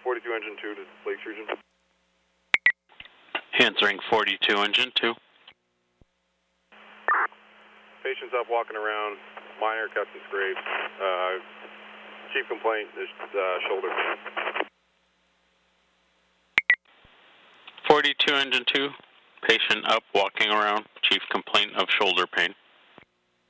42 engine 2 to Lake Region. Answering 42 engine 2. Patient's up walking around, minor cuts and scrapes. Chief complaint is shoulder. 42 engine 2. Patient up walking around. Chief complaint of shoulder pain.